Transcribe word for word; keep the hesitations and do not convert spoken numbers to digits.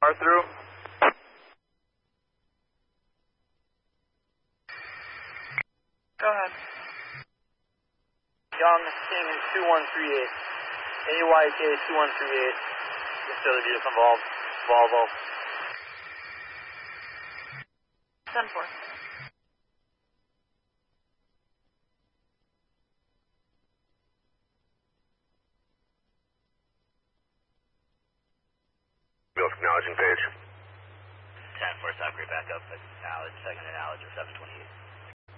R through. Go ahead. Young King two one three eight. A Y K two one three eight. Consider the from Vol Volvo. ten four. Bill acknowledging page. ten four, stop, great backup at Allage, second and Allage, or seven twenty-eight.